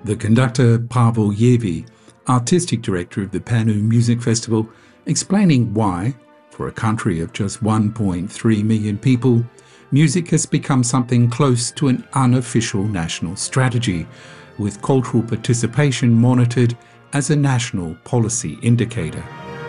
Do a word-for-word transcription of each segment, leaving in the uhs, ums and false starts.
The conductor Pavel Yevi, artistic director of the Panu Music Festival, explaining why, for a country of just one point three million people, music has become something close to an unofficial national strategy, with cultural participation monitored as a national policy indicator.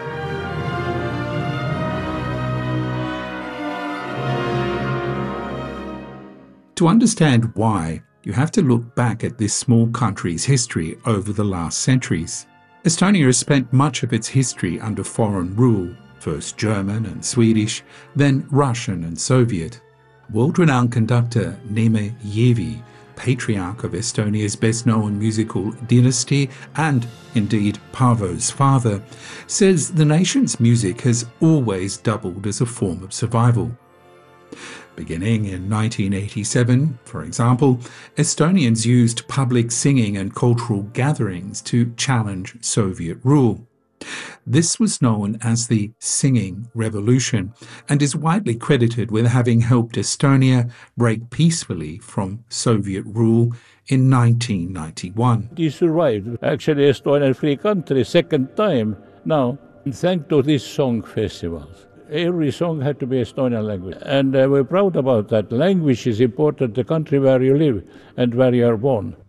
To understand why, you have to look back at this small country's history over the last centuries. Estonia has spent much of its history under foreign rule, first German and Swedish, then Russian and Soviet. World-renowned conductor Neeme Yevi, patriarch of Estonia's best-known musical dynasty and, indeed, Paavo's father, says the nation's music has always doubled as a form of survival. Beginning in nineteen eighty-seven, for example, Estonians used public singing and cultural gatherings to challenge Soviet rule. This was known as the Singing Revolution and is widely credited with having helped Estonia break peacefully from Soviet rule in nineteen ninety-one. He survived, actually, Estonian free country second time now, thanks to these song festivals. Every song had to be Estonian language. And uh, we're proud about that. Language is important, the country where you live and where you are born.